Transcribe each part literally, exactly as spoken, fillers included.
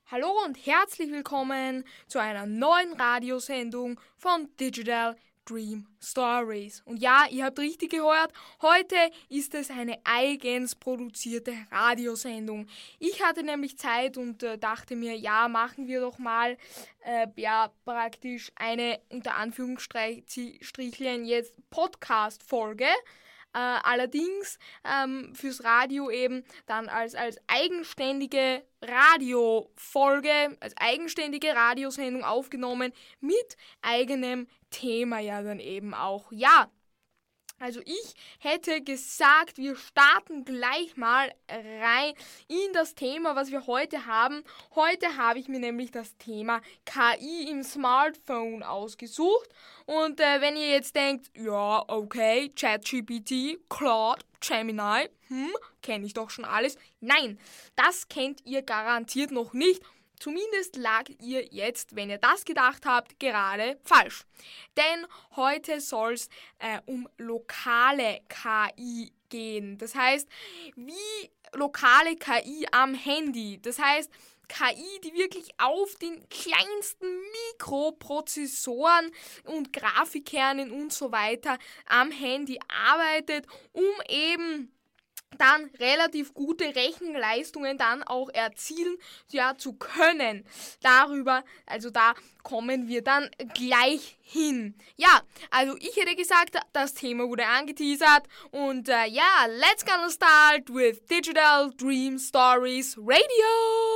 Hallo und herzlich willkommen zu einer neuen Radiosendung von Digital Dream Stories. Und ja, ihr habt richtig gehört, heute ist es eine eigens produzierte Radiosendung. Ich hatte nämlich Zeit und äh, dachte mir, ja, machen wir doch mal äh, ja praktisch eine unter Anführungsstrichen jetzt Podcast-Folge. Äh, allerdings ähm, fürs Radio eben dann als, als eigenständige Radiofolge, als eigenständige Radiosendung aufgenommen mit eigenem Thema ja dann eben auch. Ja, also ich hätte gesagt, wir starten gleich mal rein in das Thema, was wir heute haben. Heute habe ich mir nämlich das Thema K I im Smartphone ausgesucht. Und äh, wenn ihr jetzt denkt, ja, okay, ChatGPT, Claude, Gemini, hm, kenne ich doch schon alles. Nein, das kennt ihr garantiert noch nicht. Zumindest lag ihr jetzt, wenn ihr das gedacht habt, gerade falsch. Denn heute soll es äh, um lokale K I gehen. Das heißt, wie lokale K I am Handy. Das heißt, K I, die wirklich auf den kleinsten Mikroprozessoren und Grafikkernen und so weiter am Handy arbeitet, um eben dann relativ gute Rechenleistungen dann auch erzielen ja, zu können. Darüber, also da kommen wir dann gleich hin. Ja, also ich hätte gesagt, das Thema wurde angeteasert und äh, ja, let's gonna start with Digital Dream Stories Radio.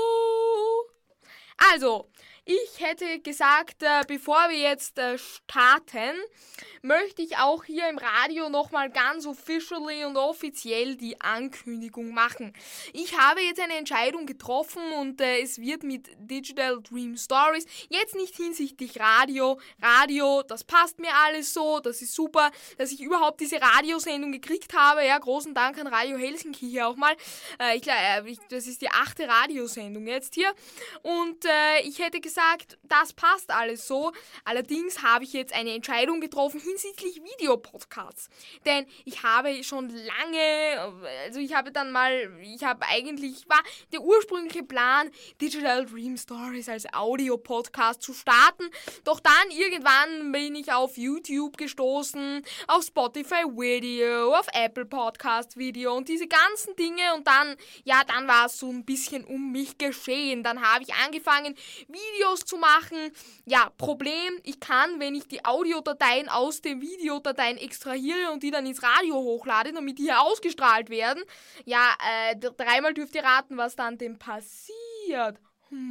Also, ich hätte gesagt, äh, bevor wir jetzt äh, starten, möchte ich auch hier im Radio nochmal ganz officially und offiziell die Ankündigung machen. Ich habe jetzt eine Entscheidung getroffen und äh, es wird mit Digital Dream Stories jetzt nicht hinsichtlich Radio. Radio, das passt mir alles so, das ist super, dass ich überhaupt diese Radiosendung gekriegt habe. Ja, großen Dank an Radio Helsinki hier auch mal. Äh, ich glaube, äh, das ist die achte Radiosendung jetzt hier. Und äh, ich hätte gesagt, das passt alles so. Allerdings habe ich jetzt eine Entscheidung getroffen hinsichtlich Videopodcasts. Denn ich habe schon lange, also ich habe dann mal, ich habe eigentlich, war der ursprüngliche Plan, Digital Dream Stories als Audio-Podcast zu starten. Doch dann irgendwann bin ich auf YouTube gestoßen, auf Spotify Video, auf Apple Podcast Video und diese ganzen Dinge. Und dann, ja, dann war es so ein bisschen um mich geschehen. Dann habe ich angefangen, Videos zu machen. Ja, Problem, ich kann, wenn ich die Audiodateien aus den Videodateien extrahiere und die dann ins Radio hochlade, damit die hier ausgestrahlt werden, ja, äh, dreimal dürft ihr raten, was dann denn passiert.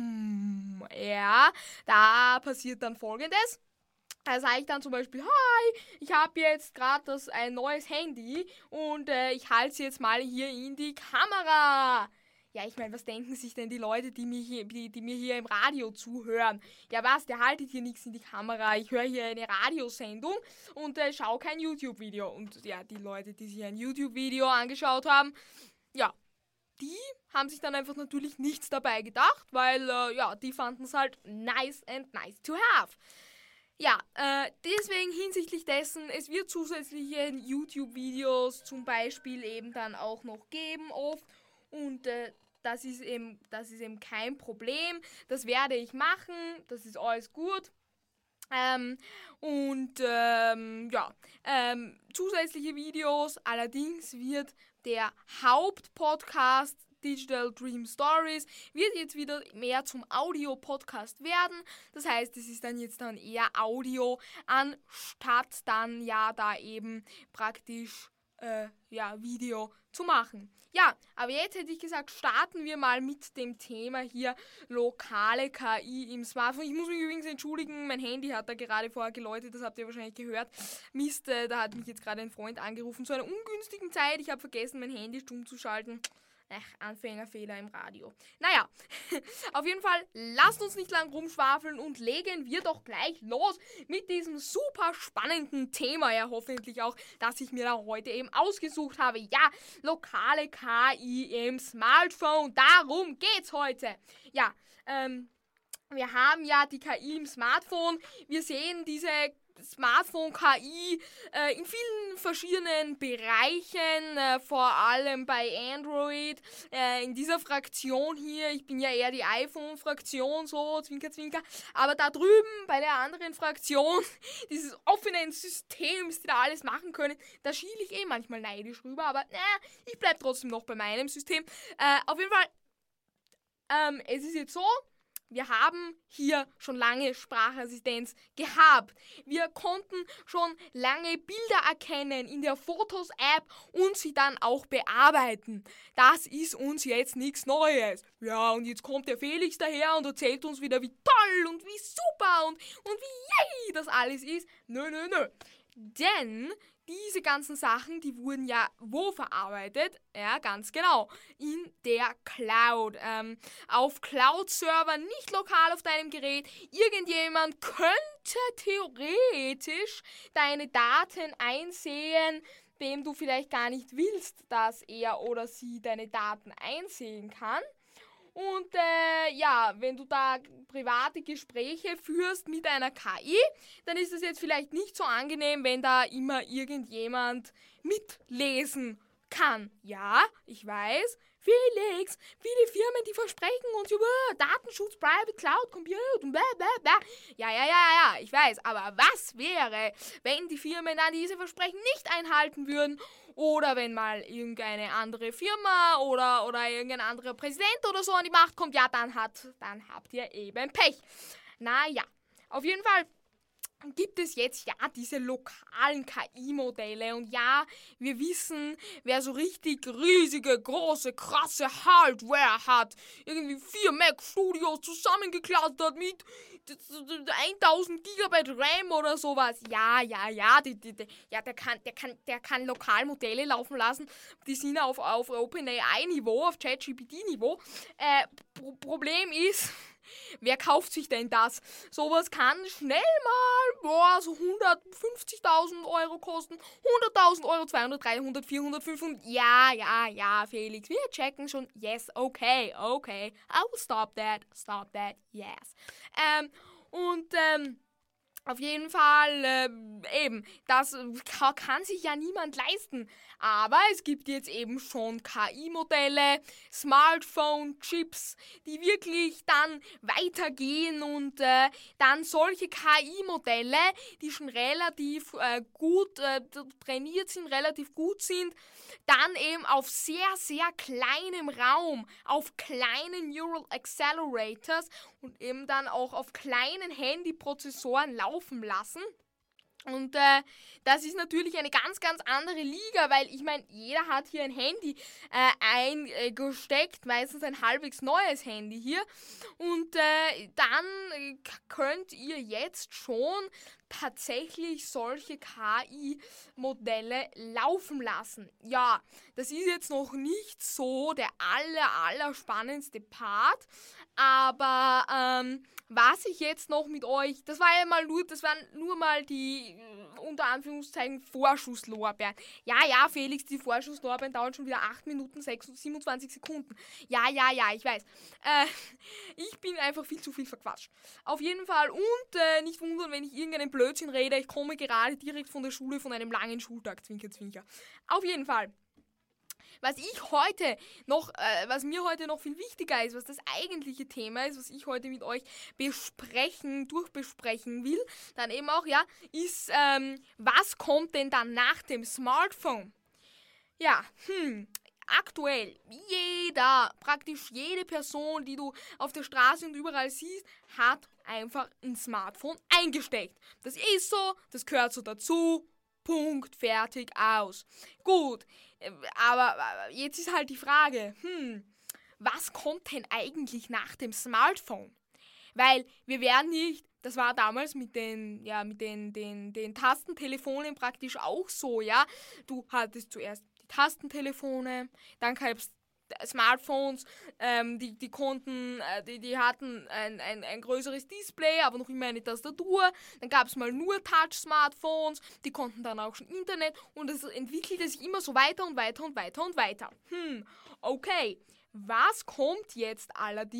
Hm, ja, da passiert dann Folgendes. Da sage ich dann zum Beispiel, hi, ich habe jetzt gerade ein neues Handy und äh, ich halte es jetzt mal hier in die Kamera. Ja, ich meine, was denken sich denn die Leute, die mir, hier, die, die mir hier im Radio zuhören? Ja, was, der haltet hier nichts in die Kamera. Ich höre hier eine Radiosendung und äh, schaue kein YouTube-Video. Und ja, die Leute, die sich ein YouTube-Video angeschaut haben, ja, die haben sich dann einfach natürlich nichts dabei gedacht, weil, äh, ja, die fanden es halt nice and nice to have. Ja, äh, deswegen hinsichtlich dessen, es wird zusätzliche YouTube-Videos zum Beispiel eben dann auch noch geben oft. Und äh, das ist eben, das ist eben kein Problem. Das werde ich machen. Das ist alles gut. Ähm, und ähm, ja, ähm, zusätzliche Videos. Allerdings wird der Hauptpodcast Digital Dream Stories wird jetzt wieder mehr zum Audio-Podcast werden. Das heißt, es ist dann jetzt dann eher Audio anstatt dann ja da eben praktisch Äh, ja, Video zu machen. Ja, aber jetzt hätte ich gesagt, starten wir mal mit dem Thema hier lokale K I im Smartphone. Ich muss mich übrigens entschuldigen, mein Handy hat da gerade vorher geläutet, das habt ihr wahrscheinlich gehört. Mist, äh, da hat mich jetzt gerade ein Freund angerufen zu einer ungünstigen Zeit. Ich habe vergessen, mein Handy stumm zu schalten. Ach, Anfängerfehler im Radio. Naja, auf jeden Fall, lasst uns nicht lang rumschwafeln und legen wir doch gleich los mit diesem super spannenden Thema, ja hoffentlich auch, das ich mir da heute eben ausgesucht habe. Ja, lokale K I im Smartphone, darum geht's heute. Ja, ähm... wir haben ja die K I im Smartphone. Wir sehen diese Smartphone-K I äh, in vielen verschiedenen Bereichen, äh, vor allem bei Android, äh, in dieser Fraktion hier, ich bin ja eher die iPhone-Fraktion, so, zwinker, zwinker, aber da drüben bei der anderen Fraktion, dieses offenen Systems, die da alles machen können, da schiele ich eh manchmal neidisch rüber, aber naja, ich bleib trotzdem noch bei meinem System. Äh, auf jeden Fall, ähm, es ist jetzt so, wir haben hier schon lange Sprachassistenz gehabt. Wir konnten schon lange Bilder erkennen in der Fotos-App und sie dann auch bearbeiten. Das ist uns jetzt nichts Neues. Ja, und jetzt kommt der Felix daher und erzählt uns wieder, wie toll und wie super und, und wie yay das alles ist. Nö, nö, nö. Denn diese ganzen Sachen, die wurden ja wo verarbeitet? Ja, ganz genau. In der Cloud. Ähm, auf Cloud-Servern, nicht lokal auf deinem Gerät. Irgendjemand könnte theoretisch deine Daten einsehen, dem du vielleicht gar nicht willst, dass er oder sie deine Daten einsehen kann. Und äh, ja, wenn du da private Gespräche führst mit einer K I, dann ist es jetzt vielleicht nicht so angenehm, wenn da immer irgendjemand mitlesen kann. Ja, ich weiß, Felix, viele Firmen, die versprechen uns über Datenschutz, Private Cloud, Compute und bla bla bla. Ja, ja, ja, ja, ich weiß, aber was wäre, wenn die Firmen dann diese Versprechen nicht einhalten würden? Oder wenn mal irgendeine andere Firma oder, oder irgendein anderer Präsident oder so an die Macht kommt, ja, dann, hat, dann habt ihr eben Pech. Naja, auf jeden Fall gibt es jetzt ja diese lokalen K I-Modelle und ja, wir wissen, wer so richtig riesige, große, krasse Hardware hat, irgendwie vier Mac Studios zusammengeklaut hat mit tausend Gigabyte RAM oder sowas. Ja, ja, ja, die, die, die, ja der, kann, der, kann, der kann lokal Modelle laufen lassen, die sind auf, auf OpenAI-Niveau, auf ChatGPT-Niveau. Äh, Pro- Problem ist, wer kauft sich denn das? Sowas kann schnell mal boah, so hundertfünfzigtausend Euro kosten, hunderttausend Euro, zweihundert, dreihundert, vierhundert, fünfhundert. Ja, ja, ja, Felix, wir checken schon. Yes, okay, okay. I will stop that, stop that, yes. Ähm, und, ähm, auf jeden Fall, äh, eben, das kann, kann sich ja niemand leisten. Aber es gibt jetzt eben schon K I-Modelle, Smartphone-Chips, die wirklich dann weitergehen und äh, dann solche K I-Modelle, die schon relativ äh, gut äh, trainiert sind, relativ gut sind, dann eben auf sehr, sehr kleinem Raum, auf kleinen Neural Accelerators und eben dann auch auf kleinen Handyprozessoren laufen lassen. Und äh, das ist natürlich eine ganz, ganz andere Liga, weil ich meine, jeder hat hier ein Handy äh, eingesteckt, meistens ein halbwegs neues Handy hier. Und äh, dann äh, könnt ihr jetzt schon tatsächlich solche K I-Modelle laufen lassen. Ja, das ist jetzt noch nicht so der aller, aller spannendste Part, aber ähm, was ich jetzt noch mit euch, das war ja mal nur, das waren nur mal die äh, unter Anführungszeichen Vorschusslorbeeren. Ja, ja, Felix, die Vorschusslorbeeren dauern schon wieder acht Minuten siebenundzwanzig Sekunden. Ja, ja, ja, ich weiß. Äh, ich bin einfach viel zu viel verquatscht. Auf jeden Fall und äh, nicht wundern, wenn ich irgendeinen Blödsinn rede, ich komme gerade direkt von der Schule von einem langen Schultag, zwinker, zwinker. Auf jeden Fall. Was ich heute noch, äh, was mir heute noch viel wichtiger ist, was das eigentliche Thema ist, was ich heute mit euch besprechen, durchbesprechen will, dann eben auch, ja, ist, ähm, was kommt denn dann nach dem Smartphone? Ja, hm, aktuell, jeder, praktisch jede Person, die du auf der Straße und überall siehst, hat einfach ein Smartphone eingesteckt. Das ist so, das gehört so dazu, Punkt, fertig, aus. Gut, aber jetzt ist halt die Frage, hm, was kommt denn eigentlich nach dem Smartphone? Weil wir werden nicht, das war damals mit den, ja, mit den, den, den Tastentelefonen praktisch auch so, ja. Du hattest zuerst die Tastentelefone, dann gab es Smartphones, ähm, die, die konnten, äh, die, die hatten ein, ein, ein größeres Display, aber noch immer eine Tastatur. Dann gab es mal nur Touch-Smartphones, die konnten dann auch schon Internet und es entwickelte sich immer so weiter und weiter und weiter und weiter. Hm, okay. Was kommt jetzt allerdings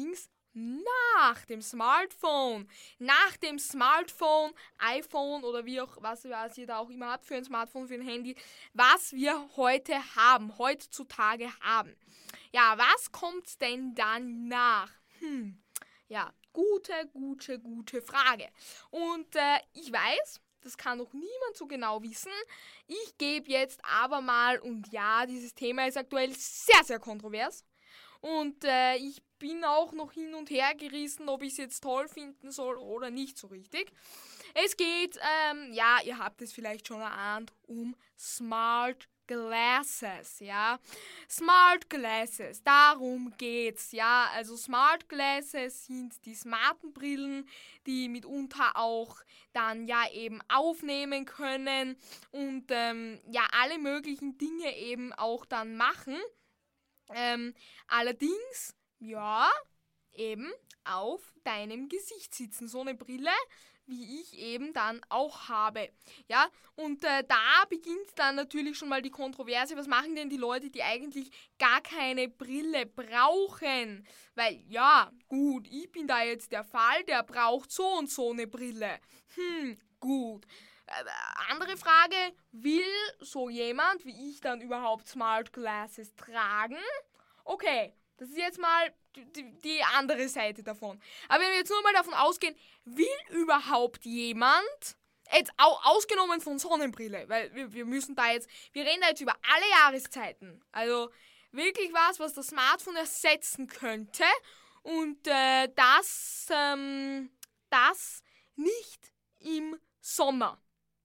nach dem Smartphone. Nach dem Smartphone, iPhone oder wie auch, was, was ihr da auch immer habt für ein Smartphone, für ein Handy, was wir heute haben, heutzutage haben. Ja, was kommt denn dann nach? Hm, ja, gute, gute, gute Frage. Und äh, ich weiß, das kann noch niemand so genau wissen. Ich gebe jetzt aber mal, und ja, dieses Thema ist aktuell sehr, sehr kontrovers. Und äh, ich bin auch noch hin und her gerissen, ob ich es jetzt toll finden soll oder nicht so richtig. Es geht, ähm, ja, ihr habt es vielleicht schon erahnt, um Smart Glasses, ja. Smart Glasses, darum geht's, ja. Also Smart Glasses sind die smarten Brillen, die mitunter auch dann ja eben aufnehmen können und ähm, ja alle möglichen Dinge eben auch dann machen. Ähm, allerdings, ja, eben auf deinem Gesicht sitzen. So eine Brille, wie ich eben dann auch habe. Ja, und äh, da beginnt dann natürlich schon mal die Kontroverse. Was machen denn die Leute, die eigentlich gar keine Brille brauchen? Weil, ja, gut, ich bin da jetzt der Fall, der braucht so und so eine Brille. Hm, gut. Äh, andere Frage, will so jemand wie ich dann überhaupt Smart Glasses tragen? Okay, das ist jetzt mal die, die andere Seite davon. Aber wenn wir jetzt nur mal davon ausgehen, will überhaupt jemand, jetzt au, ausgenommen von Sonnenbrille, weil wir, wir müssen da jetzt, wir reden da jetzt über alle Jahreszeiten. Also wirklich was, was das Smartphone ersetzen könnte und äh, das, ähm, das nicht im Sommer.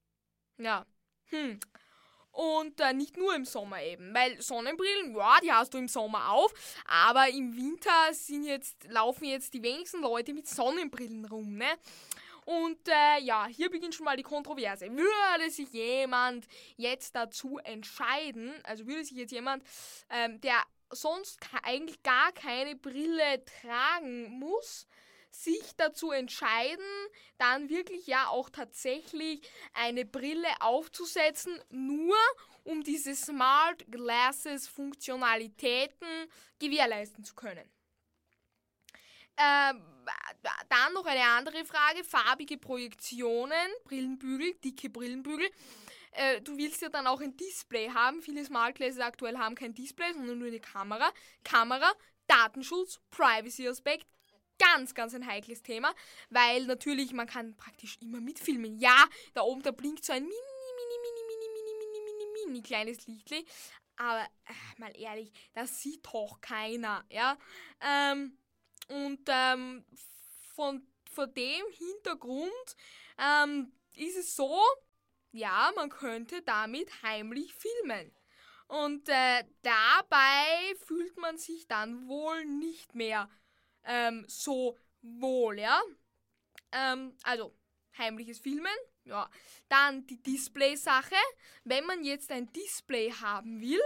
Ja, hm. Und äh, nicht nur im Sommer eben, weil Sonnenbrillen, ja, die hast du im Sommer auf, aber im Winter sind jetzt, laufen jetzt die wenigsten Leute mit Sonnenbrillen rum, ne? Und äh, ja, hier beginnt schon mal die Kontroverse. Würde sich jemand jetzt dazu entscheiden, also würde sich jetzt jemand, ähm, der sonst eigentlich gar keine Brille tragen muss, sich dazu entscheiden, dann wirklich ja auch tatsächlich eine Brille aufzusetzen, nur um diese Smart Glasses Funktionalitäten gewährleisten zu können. Ähm, dann noch eine andere Frage, farbige Projektionen, Brillenbügel, dicke Brillenbügel. Äh, du willst ja dann auch ein Display haben. Viele Smart Glasses aktuell haben kein Display, sondern nur eine Kamera. Kamera, Datenschutz, Privacy-Aspekt. Ganz, ganz ein heikles Thema, weil natürlich man kann praktisch immer mitfilmen. Ja, da oben, da blinkt so ein mini, mini, mini, mini, mini, mini, mini, mini kleines Lichtli. Aber äh, mal ehrlich, das sieht doch keiner, ja. Ähm, und ähm, von, von dem Hintergrund ähm, ist es so, ja, man könnte damit heimlich filmen. Und äh, dabei fühlt man sich dann wohl nicht mehr Ähm, so wohl, ja. Ähm, also, heimliches Filmen, ja. Dann die Display-Sache. Wenn man jetzt ein Display haben will,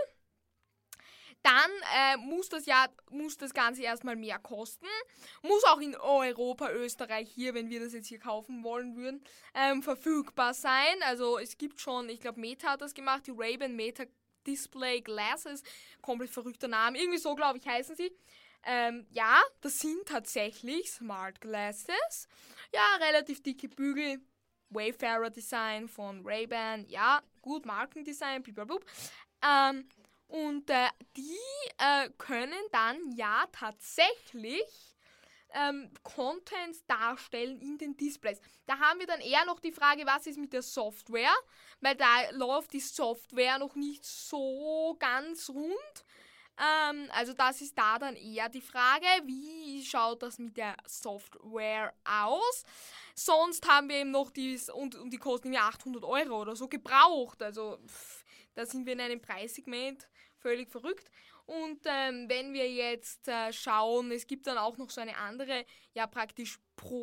dann äh, muss das ja, muss das Ganze erstmal mehr kosten. Muss auch in Europa, Österreich hier, wenn wir das jetzt hier kaufen wollen würden, ähm, verfügbar sein. Also es gibt schon, ich glaube Meta hat das gemacht, die Ray-Ban Meta Display Glasses, komplett verrückter Name, irgendwie so glaube ich heißen sie. Ähm, ja, das sind tatsächlich Smart Glasses. Ja, relativ dicke Bügel. Wayfarer Design von Ray-Ban. Ja, gut, Markendesign, blablabla. Ähm, und äh, die äh, können dann ja tatsächlich ähm, Content darstellen in den Displays. Da haben wir dann eher noch die Frage, was ist mit der Software? Weil da läuft die Software noch nicht so ganz rund. Ähm, also das ist da dann eher die Frage, wie schaut das mit der Software aus? Sonst haben wir eben noch die, und, und die kosten ja achthundert Euro oder so gebraucht. Also pff, da sind wir in einem Preissegment völlig verrückt. Und ähm, wenn wir jetzt äh, schauen, es gibt dann auch noch so eine andere, ja praktisch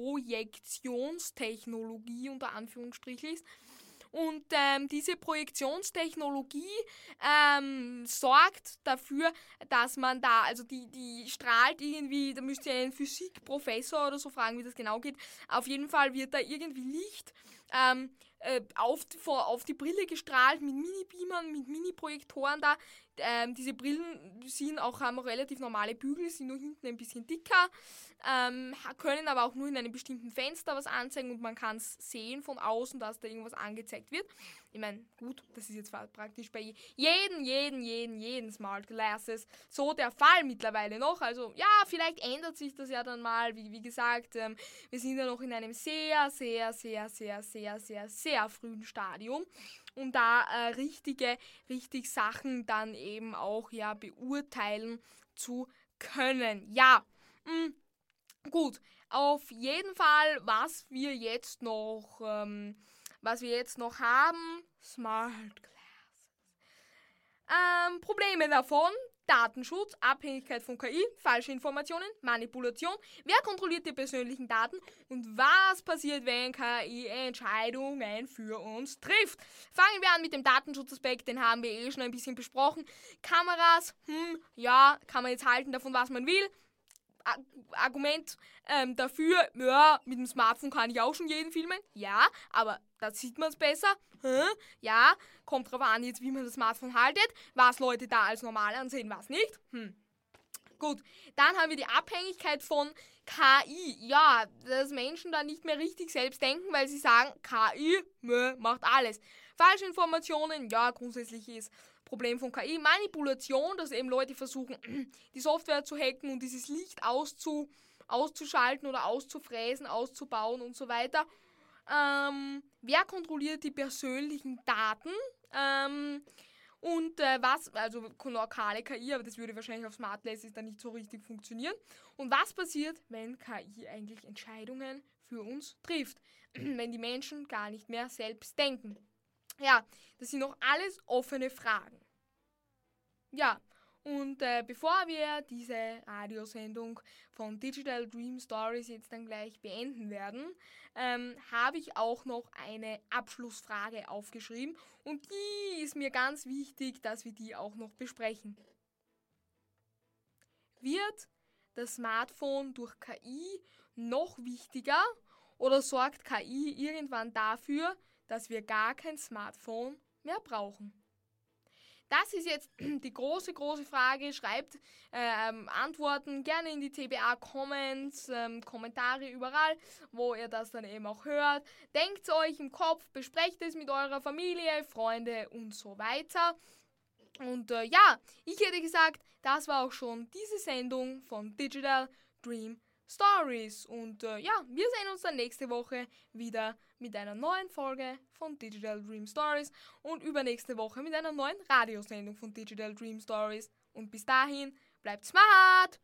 Projektionstechnologie unter Anführungsstrichen. Und ähm, diese Projektionstechnologie ähm, sorgt dafür, dass man da, also die, die strahlt irgendwie, da müsst ihr einen Physikprofessor oder so fragen, wie das genau geht. Auf jeden Fall wird da irgendwie Licht ähm, äh, auf, vor, auf die Brille gestrahlt mit Mini-Beamern, mit Mini-Projektoren da, Ähm, diese Brillen sind auch, haben auch relativ normale Bügel, sind nur hinten ein bisschen dicker, ähm, können aber auch nur in einem bestimmten Fenster was anzeigen und man kann es sehen von außen, dass da irgendwas angezeigt wird. Ich meine, gut, das ist jetzt praktisch bei jedem, jeden, jeden, jeden Smart Glasses so der Fall mittlerweile noch. Also ja, vielleicht ändert sich das ja dann mal. Wie, wie gesagt, ähm, wir sind ja noch in einem sehr, sehr, sehr, sehr, sehr, sehr, sehr frühen Stadium, um da äh, richtige, richtig Sachen dann eben auch ja beurteilen zu können. Ja, mh, gut, auf jeden Fall, was wir jetzt noch, ähm, was wir jetzt noch haben, Smart Glasses. Ähm, Probleme davon: Datenschutz, Abhängigkeit von K I, falsche Informationen, Manipulation, wer kontrolliert die persönlichen Daten und was passiert, wenn K I Entscheidungen für uns trifft. Fangen wir an mit dem Datenschutzaspekt, den haben wir eh schon ein bisschen besprochen. Kameras, hm, ja, kann man jetzt halten davon, was man will. Argument ähm, dafür, ja, mit dem Smartphone kann ich auch schon jeden filmen. Ja, aber da sieht man es besser. Hä? Ja, kommt drauf an jetzt, wie man das Smartphone haltet, was Leute da als normal ansehen, was nicht. Hm. Gut, dann haben wir die Abhängigkeit von K I. Ja, dass Menschen da nicht mehr richtig selbst denken, weil sie sagen, K I mö, macht alles. Falsche Informationen, ja, grundsätzlich ist Problem von K I. Manipulation, dass eben Leute versuchen, die Software zu hacken und dieses Licht auszu, auszuschalten oder auszufräsen, auszubauen und so weiter. Ähm, wer kontrolliert die persönlichen Daten? Ähm, und äh, was, also lokale K I, aber das würde wahrscheinlich auf Smart Glasses dann nicht so richtig funktionieren. Und was passiert, wenn K I eigentlich Entscheidungen für uns trifft? Wenn die Menschen gar nicht mehr selbst denken. Ja, das sind noch alles offene Fragen. Ja, und äh, bevor wir diese Radiosendung von Digital Dream Stories jetzt dann gleich beenden werden, ähm, habe ich auch noch eine Abschlussfrage aufgeschrieben und die ist mir ganz wichtig, dass wir die auch noch besprechen. Wird das Smartphone durch K I noch wichtiger oder sorgt K I irgendwann dafür, dass wir gar kein Smartphone mehr brauchen? Das ist jetzt die große, große Frage. Schreibt ähm, Antworten gerne in die T B A-Comments, ähm, Kommentare überall, wo ihr das dann eben auch hört. Denkt euch im Kopf, besprecht es mit eurer Familie, Freunde und so weiter. Und äh, ja, ich hätte gesagt, das war auch schon diese Sendung von Digital Dream Stories. Und äh, ja, wir sehen uns dann nächste Woche wieder mit einer neuen Folge von Digital Dream Stories und übernächste Woche mit einer neuen Radiosendung von Digital Dream Stories. Und bis dahin, bleibt smart!